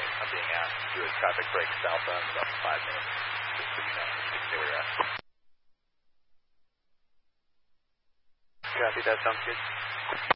I'm being asked to do a traffic break southbound in about 5 minutes. Just so you know, you can stay where you're at. Copy, that sounds good.